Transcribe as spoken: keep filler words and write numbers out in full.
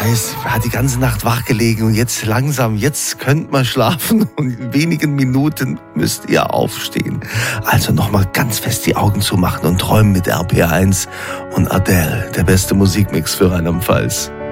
weiß, hat die ganze Nacht wach gelegen und jetzt langsam, jetzt könnt man schlafen und in wenigen Minuten müsst ihr aufstehen. Also nochmal ganz fest die Augen zumachen und träumen mit R P R eins und Adele, der beste Musikmix für Rheinland-Pfalz.